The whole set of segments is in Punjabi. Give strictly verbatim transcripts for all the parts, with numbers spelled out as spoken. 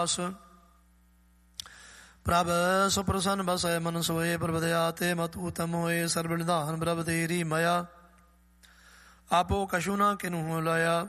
ਪ੍ਰਭ ਸੁਪ੍ਰਸੰਨ ਬਸੈ ਮਨ ਸੋਏ, ਪ੍ਰਭ ਦਇਆ ਤੇ ਮਤ ਉਤਮ ਹੋਏ। ਸਰਬ ਨਿਧਾਨ ਪ੍ਰਭ ਤੇਰੀ ਮਾਇਆ, ਆਪੋ ਕਛੂ ਨਾ ਕਿਨਹੂ ਲਾਇਆ।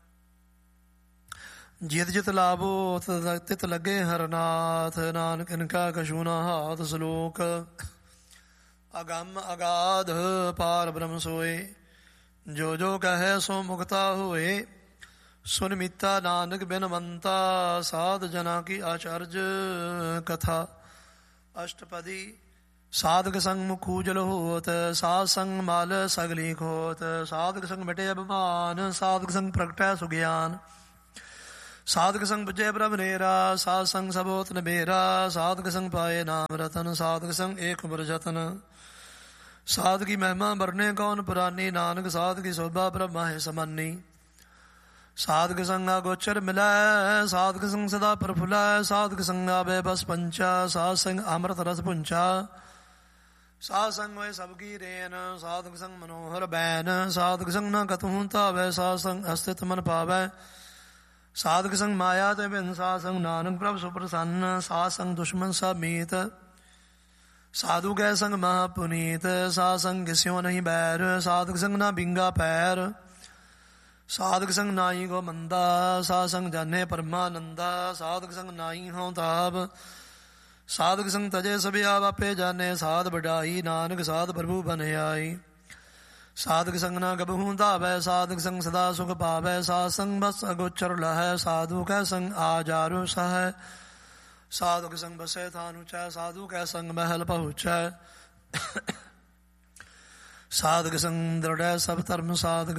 ਜਿਤ ਜਿਤ ਲਾਭੋ ਤਿਤ ਲੱਗੇ ਹਰਨਾਥ, ਨਾਨਕ ਇਨਕਾ ਕਛੂ ਨਾ ਹਾਥ। ਸਲੋਕ ਅਗੰਮ ਅਗਾਧ ਪਾਰ ਬ੍ਰਹਮ ਸੋਏ, ਜੋ ਜੋ ਕਹੈ ਸੋ ਮੁਕਤਾ ਹੋਏ। ਸੁਨ ਮੀਤਾ ਨਾਨਕ ਬਿਨਵੰਤਾ, ਸਾਧ ਜਨਾ ਕੀ ਆਚਰਜ ਕਥਾ। ਅਸ਼ਟਪਦੀ ਸਾਧਕ ਸੰਗ ਮੁਖੂਜਲ ਹੋਤ, ਸਾਧ ਸੰਗ ਮਲ ਸਗਲੀ ਖੋਤ। ਸਾਧਕ ਸੰਗ ਮਿਟੇ ਅਭਿਮਾਨ, ਸਾਧਕ ਸੰਗ ਪ੍ਰਗਟੈ ਸੁਗਿਆਨ। ਸਾਧਕ ਸੰਗ ਬੁਝੇ ਪ੍ਰਭ ਨੇਰਾ, ਸਾਧ ਸੰਗ ਸਭੋਤ ਨਬੇਰਾ। ਸਾਧਕ ਸੰਗ ਪਾਏ ਨਾਮ ਰਤਨ, ਸਾਧਕ ਸੰਗ ਏਕ ਉਮਰ ਜਤਨ। ਸਾਧ ਕੀ ਮਹਿਮਾ ਵਰਨੇ ਕੌਣ ਪੁਰਾਨੀ, ਨਾਨਕ ਸਾਧ ਕੀ ਸੋਭਾ ਪ੍ਰਭ ਮਾਹੇ ਸਮਾਨੀ। ਸਾਧਕ ਸੰਗਾ ਗੋਚਰ ਮਿਲੈ, ਸਾਧਕ ਸੰਗ ਸਦਾ ਪ੍ਰਫੁੱਲੈ। ਸਾਧਕ ਸੰਗਾ ਬੇ ਬਸ ਪੰਚਾ, ਸਾਧ ਸੰਗ ਅੰਮ੍ਰਿਤ ਰਸ ਪੁੰਚਾ। ਸਾਧ ਸੰਗ ਹੋਏ ਸਭ ਕੀ ਰੇਨ, ਸਾਧਕ ਸੰਗ ਮਨੋਹਰ ਬੈਨ। ਸਾਧਕ ਸੰਗ ਨਾ ਕਤਹੂ ਧਾਵੈ, ਸਾਧ ਸੰਗ ਅਸਥਿਤ ਮਨ ਪਾਵੈ। ਸਾਧਕ ਸੰਗ ਮਾਇਆ ਤੇ ਬਿਨ, ਸਾਧ ਸੰਗ ਨਾਨਕ ਪ੍ਰਭ ਸੁਪ੍ਰਸੰਨ। ਸਾਧ ਸੰਗ ਦੁਸ਼ਮਨ ਸਭ ਮੀਤ, ਸਾਧੂ ਕੈ ਸੰਗ ਮਹਾ ਪੁਨੀਤ। ਸਾਧ ਸੰਗ ਕਿਸਿਓ ਨਹੀਂ ਬੈਰ, ਸਾਧਕ ਸੰਗ ਨਾ ਬਿੰਗਾ ਪੈਰ। ਸਾਧਕ ਸੰਗ ਨਾਹੀ ਗੋ ਮੰਦਾ, ਸਾਧ ਸੰਗ ਜਾਨੇ ਪਰਮਾਨੰਦਾ। ਸਾਧਕ ਸੰਗ ਨਾਹੀ ਹਉ ਤਾਪ, ਸਾਧਕ ਸੰਗ ਤਜੇ ਸਭਿਆ ਵਾਪੇ ਜਾਨੇ। ਸਾਧ ਵਡਾਈ ਨਾਨਕ ਸਾਧ ਪ੍ਰਭੂ ਬਨ ਆਈ। ਸਾਧਕ ਸੰਗ ਨਾ ਗਬਹੂ ਧਾਵੈ, ਸਾਧਕ ਸੰਗ ਸਦਾ ਸੁਖ ਪਾਵੈ। ਸਾਧ ਸੰਗ ਬਸ ਅਗੋਚਰ ਲਹੈ, ਸਾਧੂ ਕੈ ਸੰਗ ਆਜਾਰੂ ਸਹੈ। ਸਾਧਕ ਸੰਗ ਬਸੈ ਥਾਨ ਉਚੈ, ਸਾਧੂ ਕੈ ਸੰਗ ਮਹਿਲ ਪਹੁੰਚੈ। ਸਾਧਕ ਸੰਗ ਦ੍ਰਿੜੈ ਸਭ ਧਰਮ, ਸਾਧਕ